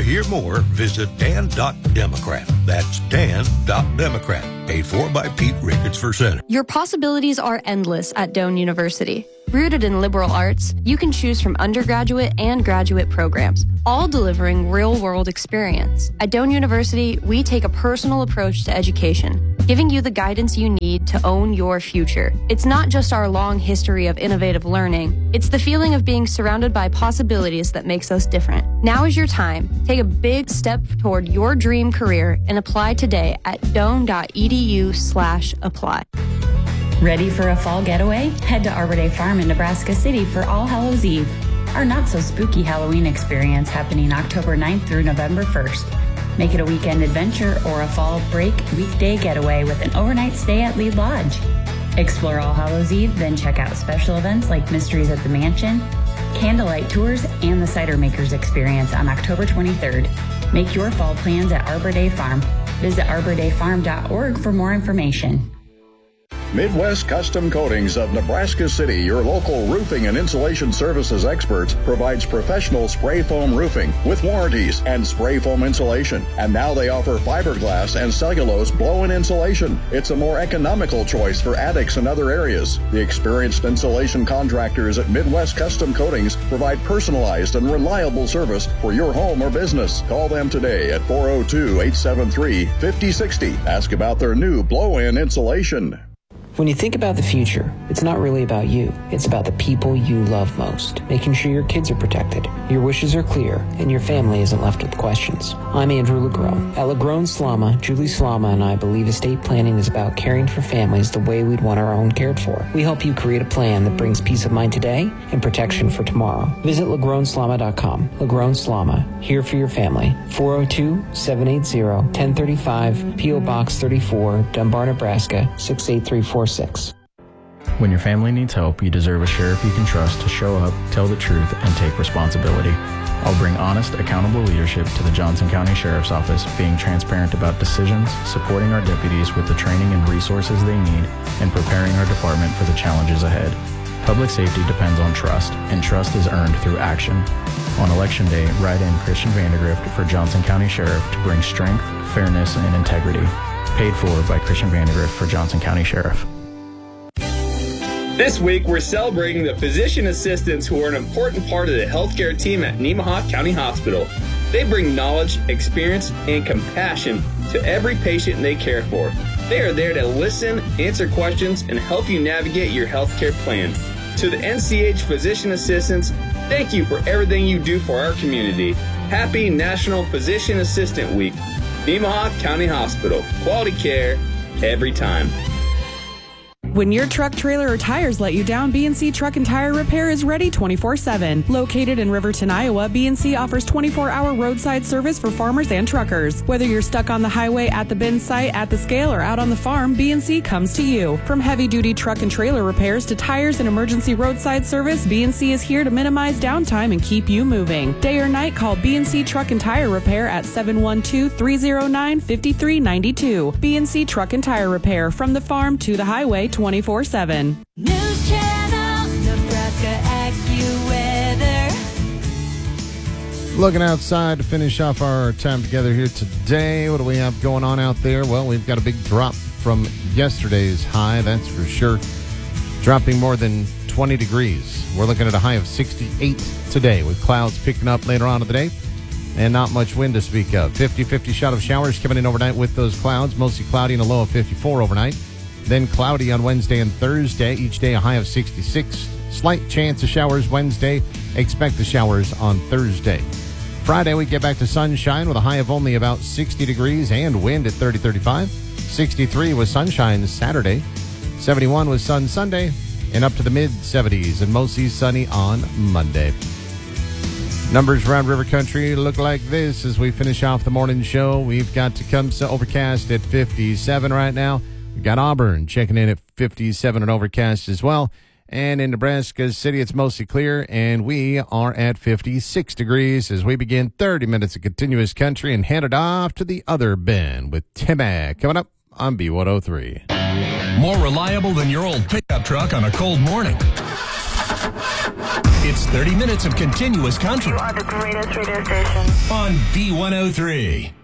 hear more, visit Dan.Democrat. That's Dan.Democrat. Paid for by Pete Ricketts for Senate. Your possibilities are endless at Doane University. Rooted in liberal arts, you can choose from undergraduate and graduate programs, all delivering real-world experience. At Doane University, we take a personal approach to education, giving you the guidance you need to own your future. It's not just our long history of innovative learning, it's the feeling of being surrounded by possibilities that makes us different. Now is your time. Take a big step toward your dream career and apply today at doane.edu/apply. Ready for a fall getaway? Head to Arbor Day Farm in Nebraska City for All Hallows Eve, our not-so-spooky Halloween experience happening October 9th through November 1st. Make it a weekend adventure or a fall break weekday getaway with an overnight stay at Lee Lodge. Explore All Hallows Eve, then check out special events like Mysteries at the Mansion, candlelight tours, and the Cider Makers experience on October 23rd. Make your fall plans at Arbor Day Farm. Visit arbordayfarm.org for more information. Midwest Custom Coatings of Nebraska City, your local roofing and insulation services experts, provides professional spray foam roofing with warranties and spray foam insulation. And now they offer fiberglass and cellulose blow-in insulation. It's a more economical choice for attics and other areas. The experienced insulation contractors at Midwest Custom Coatings provide personalized and reliable service for your home or business. Call them today at 402-873-5060. Ask about their new blow-in insulation. When you think about the future, it's not really about you. It's about the people you love most, making sure your kids are protected, your wishes are clear, and your family isn't left with questions. I'm Andrew Lagrone. At Lagrone Slama, Julie Slama and I believe estate planning is about caring for families the way we'd want our own cared for. We help you create a plan that brings peace of mind today and protection for tomorrow. Visit LagroneSlama.com. Lagrone Slama, here for your family. 402-780-1035, P.O. Box 34, Dunbar, Nebraska, 68346. When your family needs help, you deserve a sheriff you can trust to show up, tell the truth, and take responsibility. I'll bring honest, accountable leadership to the Johnson County Sheriff's Office, being transparent about decisions, supporting our deputies with the training and resources they need, and preparing our department for the challenges ahead. Public safety depends on trust, and trust is earned through action. On Election Day, write in Christian Vandergrift for Johnson County Sheriff to bring strength, fairness, and integrity. Paid for by Christian Vandergrift for Johnson County Sheriff. This week, we're celebrating the physician assistants who are an important part of the healthcare team at Nemaha County Hospital. They bring knowledge, experience, and compassion to every patient they care for. They are there to listen, answer questions, and help you navigate your healthcare plan. To the NCH physician assistants, thank you for everything you do for our community. Happy National Physician Assistant Week. Nemaha County Hospital. Quality care every time. When your truck, trailer, or tires let you down, B&C Truck and Tire Repair is ready 24/7. Located in Riverton, Iowa, B&C offers 24-hour roadside service for farmers and truckers. Whether you're stuck on the highway, at the bin site, at the scale, or out on the farm, B&C comes to you. From heavy-duty truck and trailer repairs to tires and emergency roadside service, B&C is here to minimize downtime and keep you moving. Day or night, call B&C Truck and Tire Repair at 712-309-5392. B&C Truck and Tire Repair, from the farm to the highway, 24/7. News Channel, Nebraska AccuWeather. Looking outside to finish off our time together here today. What do we have going on out there? Well, we've got a big drop from yesterday's high, that's for sure. Dropping more than 20 degrees. We're looking at a high of 68 today, with clouds picking up later on in the day and not much wind to speak of. 50-50 shot of showers coming in overnight with those clouds, mostly cloudy and a low of 54 overnight. Then cloudy on Wednesday and Thursday, each day a high of 66. Slight chance of showers Wednesday. Expect the showers on Thursday. Friday, we get back to sunshine with a high of only about 60 degrees and wind at 30-35. 63 with sunshine Saturday. 71 with sun Sunday. And up to the mid-70s and mostly sunny on Monday. Numbers around River Country look like this as we finish off the morning show. We've got Tecumseh overcast at 57 right now. We've got Auburn checking in at 57 and overcast as well. And in Nebraska City, it's mostly clear, and we are at 56 degrees as we begin 30 minutes of continuous country and hand it off to the other Ben with Timmack coming up on B103. More reliable than your old pickup truck on a cold morning. It's 30 minutes of continuous country. You are the greatest radio station. On B103.